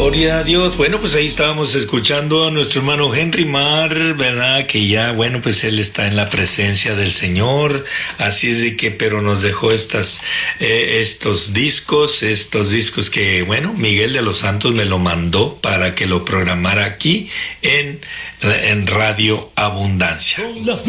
Gloria a Dios. Bueno, pues ahí estábamos escuchando a nuestro hermano Henry Marr, ¿verdad? Que ya, bueno, pues él está en la presencia del Señor. Así es de que, pero nos dejó estos discos que, bueno, Miguel de los Santos me lo mandó para que lo programara aquí en Radio Abundancia. Son las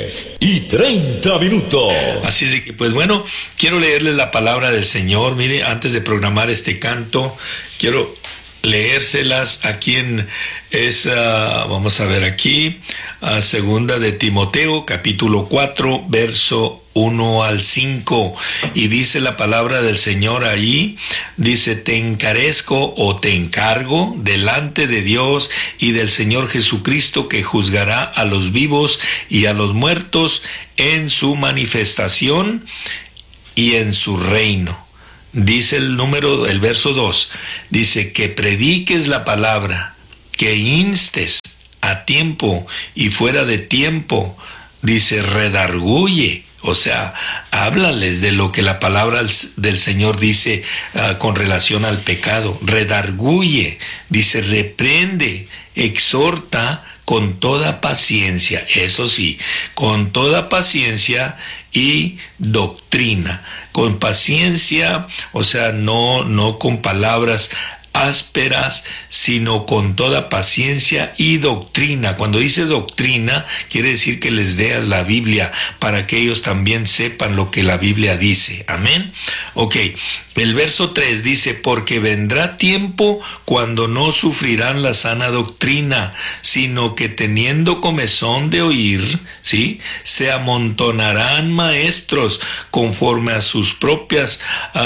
10:30. Así es de que, pues bueno, quiero leerles la palabra del Señor. Mire, antes de programar este canto, quiero leérselas aquí vamos a ver aquí, segunda de Timoteo, capítulo 4, verso 1 al 5, y dice la palabra del Señor ahí, dice: te encarezco o te encargo delante de Dios y del Señor Jesucristo, que juzgará a los vivos y a los muertos en su manifestación y en su reino. Dice el verso 2, dice: que prediques la palabra, que instes a tiempo y fuera de tiempo, dice, redarguye, o sea, háblales de lo que la palabra del Señor dice con relación al pecado, redarguye, dice, reprende, exhorta con toda paciencia, eso sí, con toda paciencia y doctrina, con paciencia, o sea, no con palabras ásperas, sino con toda paciencia y doctrina. Cuando dice doctrina, quiere decir que les leas la Biblia para que ellos también sepan lo que la Biblia dice. Amén. Ok, el verso 3 dice: porque vendrá tiempo cuando no sufrirán la sana doctrina, sino que teniendo comezón de oír, ¿sí?, se amontonarán maestros conforme a sus propias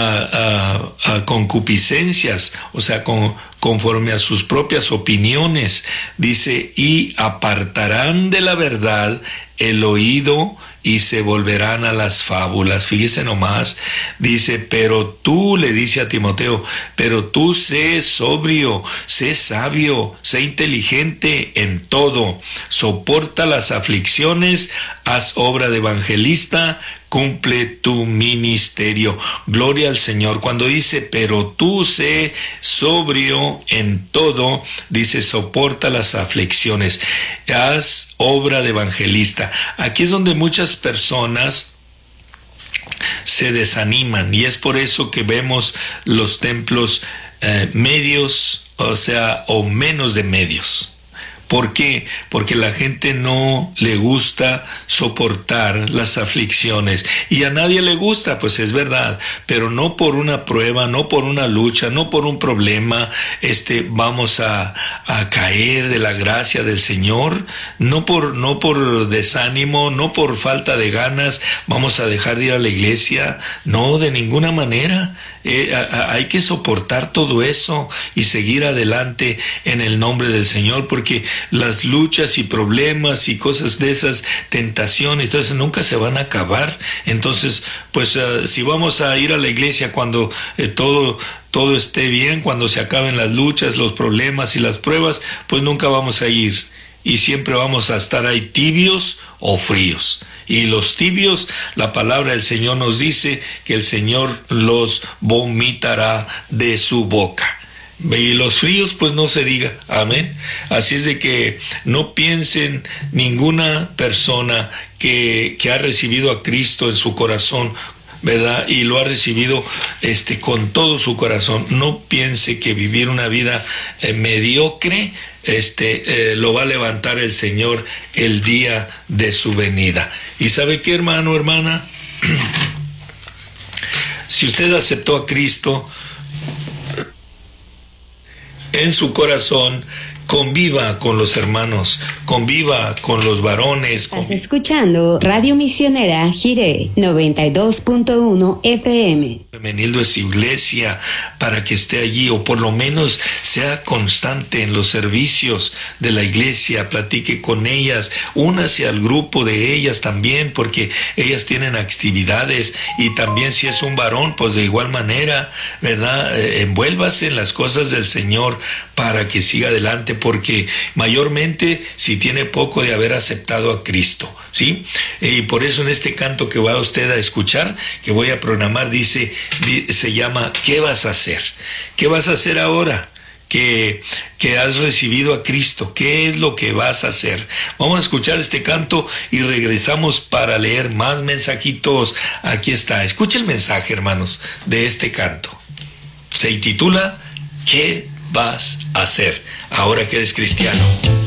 concupiscencias, o sea, conforme a sus propias opiniones, dice, y apartarán de la verdad el oído y se volverán a las fábulas. Fíjese nomás, dice: pero tú, le dice a Timoteo, pero tú sé sobrio, sé sabio, sé inteligente en todo, soporta las aflicciones, haz obra de evangelista, cumple tu ministerio. Gloria al Señor. Cuando dice: pero tú sé sobrio en todo, dice: soporta las aflicciones, haz obra de evangelista. Aquí es donde muchas personas se desaniman, y es por eso que vemos los templos medios, o sea, o menos de medios. ¿Por qué? Porque la gente no le gusta soportar las aflicciones, y a nadie le gusta, pues es verdad, pero no por una prueba, no por una lucha, no por un problema, vamos a caer de la gracia del Señor, no por desánimo, no por falta de ganas, vamos a dejar de ir a la iglesia, no, de ninguna manera. Hay que soportar todo eso y seguir adelante en el nombre del Señor, porque las luchas y problemas y cosas de esas, tentaciones, entonces nunca se van a acabar. Entonces, pues si vamos a ir a la iglesia cuando todo esté bien, cuando se acaben las luchas, los problemas y las pruebas, pues nunca vamos a ir, y siempre vamos a estar ahí tibios o fríos. Y los tibios, la palabra del Señor nos dice que el Señor los vomitará de su boca. Y los fríos, pues no se diga. Amén. Así es de que no piensen ninguna persona que ha recibido a Cristo en su corazón, ¿verdad?, y lo ha recibido con todo su corazón. No piense que vivir una vida mediocre lo va a levantar el Señor el día de su venida. ¿Y sabe qué, hermano, hermana? Si usted aceptó a Cristo en su corazón, conviva con los hermanos, conviva con los varones. Estás escuchando Radio Misionera Jiré 92.1 FM. Femenil de su iglesia, para que esté allí, o por lo menos sea constante en los servicios de la iglesia, platique con ellas, únase al grupo de ellas también, porque ellas tienen actividades, y también si es un varón, pues de igual manera, ¿verdad? Envuélvase en las cosas del Señor para que siga adelante, porque mayormente si tiene poco de haber aceptado a Cristo, ¿sí? Y por eso en este canto que va usted a escuchar, que voy a programar, se llama ¿qué vas a hacer? ¿Qué vas a hacer ahora? que has recibido a Cristo. ¿Qué es lo que vas a hacer? Vamos a escuchar este canto y regresamos para leer más mensajitos. Aquí está. Escucha el mensaje, hermanos, de este canto. Se titula ¿Qué vas a hacer ahora que eres cristiano?